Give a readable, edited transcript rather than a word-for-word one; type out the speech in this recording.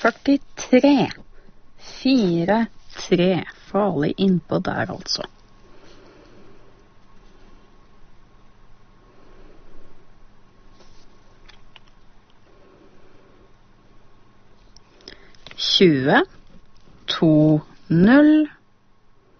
43. 4-3. Farlig innpå der, altså. Tjue, 2-0.